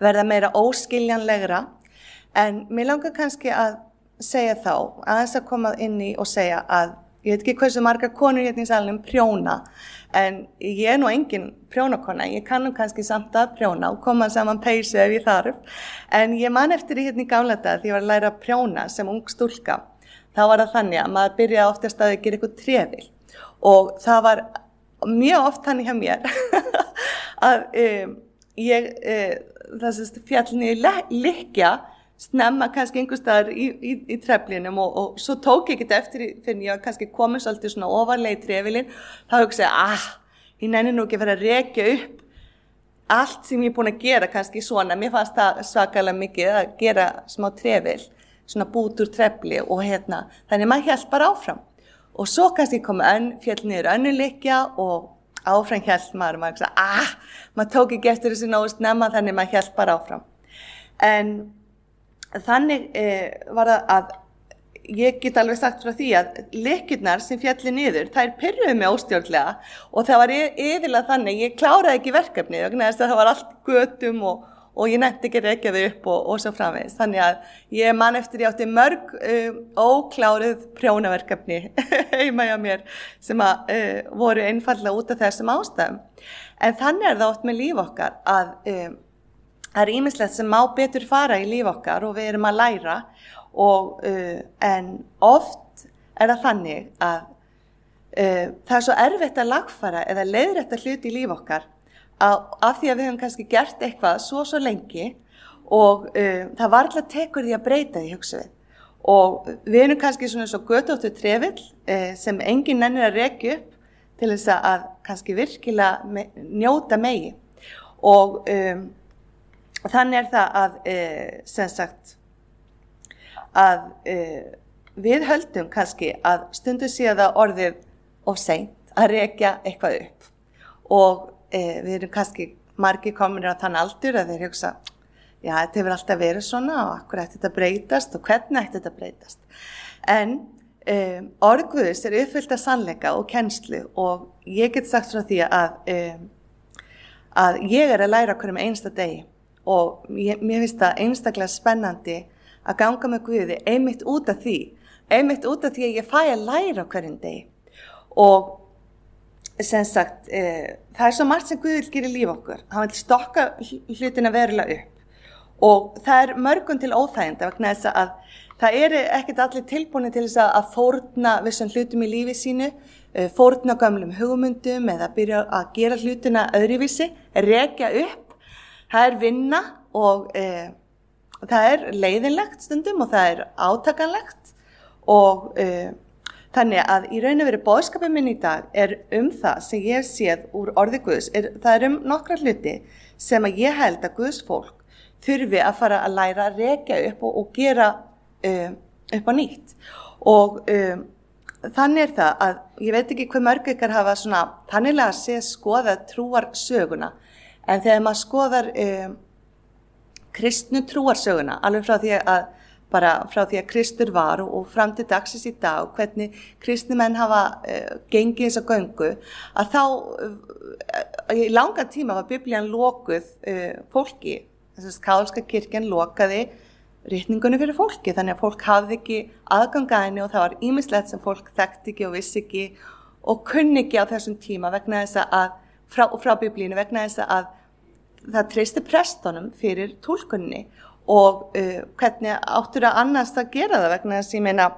verða meira óskiljanlegra, en mér langar kannski að segja þá, aðeins að koma inn í og segja að ég veit ekki hversu margar konur hérna í salnum prjóna, en ég nú engin prjónakona, ég kann kannski samt að prjóna og koma saman peysu ef ég þarf, en ég man eftir hérna í gamla dag því ég var að læra að prjóna sem ung stúlka, þá var það þannig að maður byrjaði oftast að gera eitthvað trefil og það var mjög oft þannig hjá mér að það sést fjall niður lykkja snemma kannski einhverstaðar í treflinum og svo tók ég ekki eftir fyrir ég var kannski komin svolítið svona ofarlega í trefilinn, þá hugsaði ég nenni nú ekki að vera að rekja upp allt sem ég er búin að gera kannski svona, mér fannst það svakalega mikið að gera smá trefil, svona bút úr trefli og þannig maður hélt bara áfram og svo kannski kom fjall niður önnur lykkja og áfram hélt maður sagði, maður tók ekki eftir þessu nógu snemma þannig maður hélt bara áfram. En þannig var það að ég get alveg sagt frá því að lykkjurnar sem fjalli niður, þær pirruðu mig óstjórnlega og það var yfirlega þannig, ég kláraði ekki verkefnið vegna þess að það var allt götum og ég nefndi ekki rekja þau upp og svo framvegis. Þannig að ég man eftir ég átti mörg ókláruð prjónaverkefni heima hjá mér sem voru einfaldlega út af þessum ástæðum. En þannig það oft með líf okkar að það ýmislegt sem má betur fara í líf okkar og við erum að læra en oft það þannig að það svo erfitt að lagfæra eða leiðrétta hluti í líf okkar af því að við höfum kannski gert eitthvað svo lengi og það varla tekur því að breyta því hugsa við. Og við erum kannski svona svo götóttur trefill sem enginn nennir að rekja upp til þess að kannski virkilega njóta megi. Og þannig það að sem sagt að við höldum kannski að stundu sé það orðið of seint að rekja eitthvað upp og við erum kannski margir komin á þann aldur að þeir hugsa þetta hefur alltaf verið svona og akkur ætti þetta breytast og hvernig ætti þetta breytast. En orð Guðs uppfyllt af sannleika og kennslu og ég get sagt frá því að ég að læra hverjum einsta degi og mér finnst það einstaklega spennandi að ganga með Guði einmitt út af því að ég fæ að læra hverjum degi og sem sagt, það svo margt sem Guð vil gera í líf okkur, hann vil stokka hlutina verulega upp og það mörgum til óþæginda vegna þess að það ekkert allir tilbúinir til þess að fórna vissum hlutum í lífi sínu, fórna gömlum hugmyndum eða byrja að gera hlutina öðruvísi, rekja upp, það vinna og það leiðinlegt stundum og það átakanlegt og þannig að í raun og veru boðskapur minn í dag það sem ég séð úr orði Guðs, það nokkra hluti sem að ég held að Guðs fólk þurfi að fara að læra að rekja upp og gera upp á nýtt. Og þannig það að ég veit ekki hvað mörg ykkar hafa svona þannilega að skoða trúarsöguna, en þegar maður skoðar kristnu trúarsöguna, alveg frá því að Kristur var og fram til dagsins í dag, hvernig kristni menn hafa gengið þessa göngu, að þá í langan tíma var Biblían lokuð fólki. Þess að katólska kirkjan lokaði ritningunni fyrir fólki, þannig að fólk hafði ekki aðgang að henni og það var ýmislegt sem fólk þekkti ekki og vissi ekki og kunni ekki á þessum tíma vegna þess að frá Biblíunni vegna þess að það treysti prestunum fyrir túlkunni og hvernig áttur að annars að gera það vegna þess ég meina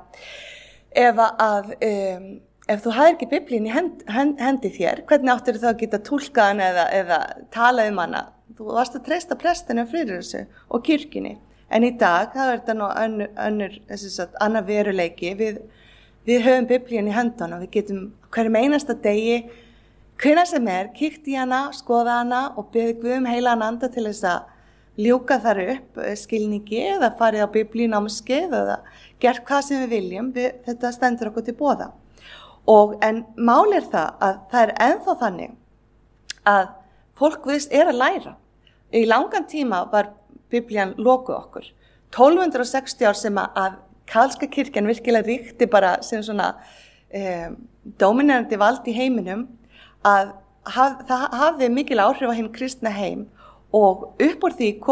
ef þú hafðir ekki Biblíun í hendi þér, hvernig áttur þá að geta túlkað hana eða talað hana, þú varst að treysta prestunum fyrir þessu og kirkjunni, en í dag það þetta nú annar veruleiki, við höfum Biblíun í höndunum og við getum hverjum einasta degi hvenær sem kíkt í hana, skoða hana og beðið Guð heilagan anda til þess að ljúka þar upp skilningi eða farið á biblíunámskeið eða gert hvað sem við viljum, þetta stendur okkur til boða. En mál það að það ennþá þannig að fólk Guðs að læra. Í langan tíma var Biblían lokuð okkur. 1260 ár sem að katólska kirkjan virkilega ríkti bara sem svona dóminerandi vald í heiminum að það hafði mikil áhrif á hinn kristna heim og upp úr því